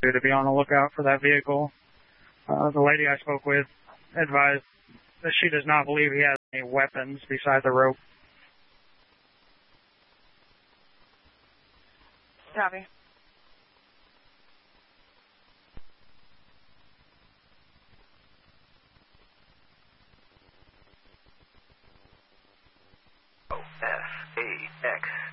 to be on the lookout for that vehicle. The lady I spoke with advised that she does not believe he has any weapons besides the rope. Copy. F-A-X